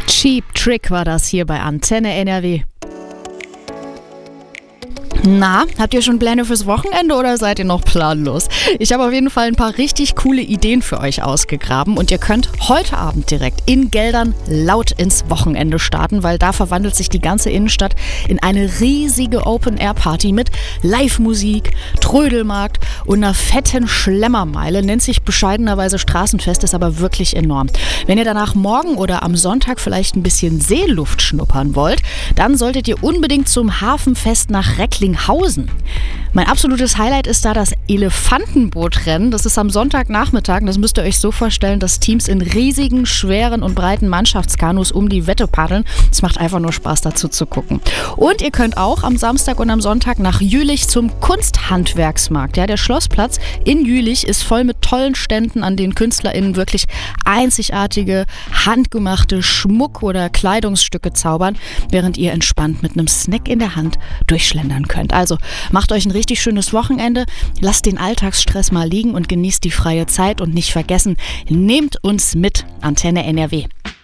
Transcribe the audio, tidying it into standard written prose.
Cheap Trick war das hier bei Antenne NRW. Na, habt ihr schon Pläne fürs Wochenende oder seid ihr noch planlos? Ich habe auf jeden Fall ein paar richtig coole Ideen für euch ausgegraben und ihr könnt heute Abend direkt in Geldern laut ins Wochenende starten, weil da verwandelt sich die ganze Innenstadt in eine riesige Open-Air-Party mit Live-Musik, Trödelmarkt und einer fetten Schlemmermeile. Nennt sich bescheidenerweise Straßenfest, ist aber wirklich enorm. Wenn ihr danach morgen oder am Sonntag vielleicht ein bisschen Seeluft schnuppern wollt, dann solltet ihr unbedingt zum Hafenfest nach Recklinghausen. Mein absolutes Highlight ist da das Elefantenbootrennen. Das ist am Sonntagnachmittag. Das müsst ihr euch so vorstellen, dass Teams in riesigen, schweren und breiten Mannschaftskanus um die Wette paddeln. Es macht einfach nur Spaß, dazu zu gucken. Und ihr könnt auch am Samstag und am Sonntag nach Jülich zum Kunsthandwerksmarkt. Ja, der Schlossplatz in Jülich ist voll mit tollen Ständen, an denen KünstlerInnen wirklich einzigartige, handgemachte Schmuck- oder Kleidungsstücke zaubern, während ihr entspannt mit einem Snack in der Hand durchschlendern könnt. Also macht euch ein richtig schönes Wochenende, lasst den Alltagsstress mal liegen und genießt die freie Zeit und nicht vergessen, nehmt uns mit, Antenne NRW.